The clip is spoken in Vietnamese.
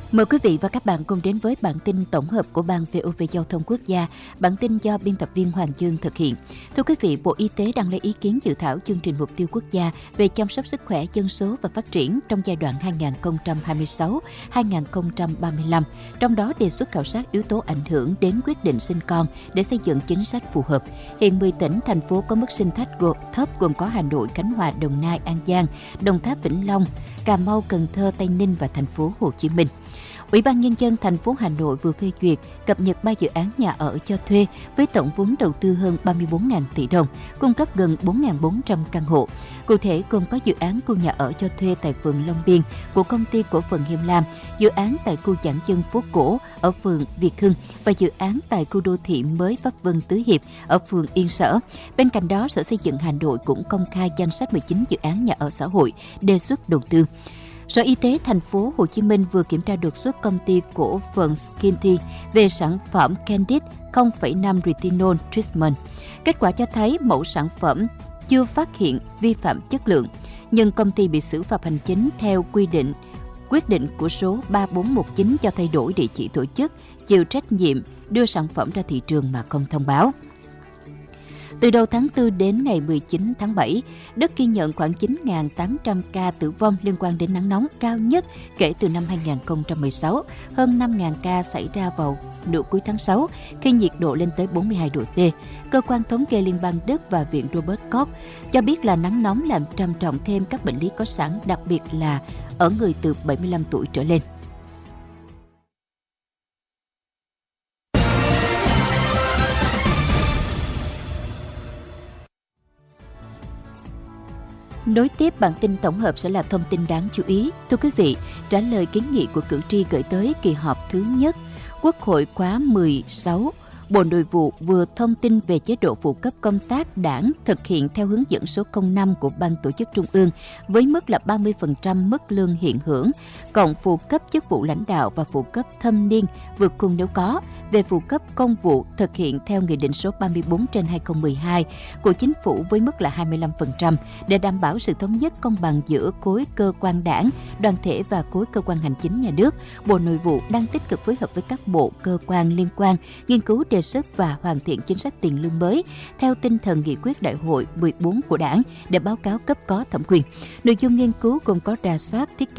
Mời quý vị và các bạn cùng đến với bản tin tổng hợp của Ban VOV Giao thông Quốc gia. Bản tin do biên tập viên Hoàng Dương thực hiện. Thưa quý vị, Bộ Y tế đang lấy ý kiến dự thảo chương trình mục tiêu quốc gia về chăm sóc sức khỏe dân số và phát triển trong giai đoạn 2026-2035. Trong đó đề xuất khảo sát yếu tố ảnh hưởng đến quyết định sinh con để xây dựng chính sách phù hợp. Hiện 10 tỉnh, thành phố có mức sinh thấp gồm có Hà Nội, Khánh Hòa, Đồng Nai, An Giang, Đồng Tháp, Vĩnh Long, Cà Mau, Cần Thơ, Tây Ninh và thành phố Hồ Chí Minh. Ủy ban Nhân dân thành phố Hà Nội vừa phê duyệt cập nhật 3 dự án nhà ở cho thuê với tổng vốn đầu tư hơn 34.000 tỷ đồng, cung cấp gần 4.400 căn hộ. Cụ thể gồm có dự án khu nhà ở cho thuê tại phường Long Biên của công ty cổ phần Hiêm Lam, dự án tại khu giãn dân phố cổ ở phường Việt Hưng và dự án tại khu đô thị mới Pháp Vân Tứ Hiệp ở phường Yên Sở. Bên cạnh đó, Sở Xây dựng Hà Nội cũng công khai danh sách 19 dự án nhà ở xã hội đề xuất đầu tư. Sở Y tế thành phố Hồ Chí Minh vừa kiểm tra đột xuất công ty cổ phần Skinty về sản phẩm Candid 0,5 retinol treatment. Kết quả cho thấy mẫu sản phẩm chưa phát hiện vi phạm chất lượng, nhưng công ty bị xử phạt hành chính theo quyết định của số 3419 cho thay đổi địa chỉ tổ chức, chịu trách nhiệm đưa sản phẩm ra thị trường mà không thông báo. Từ đầu tháng 4 đến ngày 19 tháng 7, Đức ghi nhận khoảng 9.800 ca tử vong liên quan đến nắng nóng cao nhất kể từ năm 2016, hơn 5.000 ca xảy ra vào nửa cuối tháng 6 khi nhiệt độ lên tới 42 độ C. Cơ quan thống kê liên bang Đức và Viện Robert Koch cho biết là nắng nóng làm trầm trọng thêm các bệnh lý có sẵn, đặc biệt là ở người từ 75 tuổi trở lên. Nối tiếp bản tin tổng hợp sẽ là thông tin đáng chú ý. Thưa quý vị, trả lời kiến nghị của cử tri gửi tới kỳ họp thứ nhất Quốc hội khóa 16, Bộ Nội vụ vừa thông tin về chế độ phụ cấp công tác đảng thực hiện theo hướng dẫn số 05 của Ban Tổ chức Trung ương với mức là 30% mức lương hiện hưởng, cộng phụ cấp chức vụ lãnh đạo và phụ cấp thâm niên vượt khung nếu có, về phụ cấp công vụ thực hiện theo Nghị định số 34/2012 của Chính phủ với mức là 25% để đảm bảo sự thống nhất công bằng giữa khối cơ quan đảng, đoàn thể và khối cơ quan hành chính nhà nước. Bộ Nội vụ đang tích cực phối hợp với các bộ, cơ quan liên quan nghiên cứu đề xuất và hoàn thiện chính sách tiền lương mới theo tinh thần nghị quyết đại hội 14 của Đảng để báo cáo cấp có thẩm quyền. Nội dung nghiên cứu gồm có rà soát thiết kế